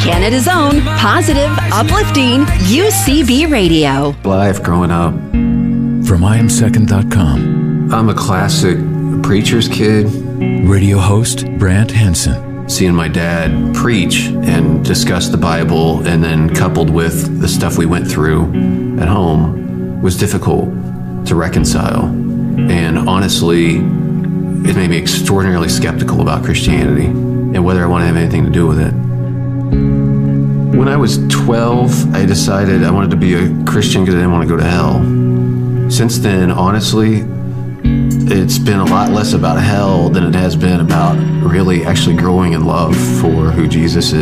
Canada's own positive, uplifting UCB Radio. Life growing up. From IamSecond.com. I'm a classic preacher's kid. Radio host Brant Henson. Seeing my dad preach and discuss the Bible, and then coupled with the stuff we went through at home, was difficult to reconcile. And honestly, it made me extraordinarily skeptical about Christianity and whether I want to have anything to do with it. When I was 12, I decided I wanted to be a Christian because I didn't want to go to hell. Since then, honestly, it's been a lot less about hell than it has been about really actually growing in love for who Jesus is.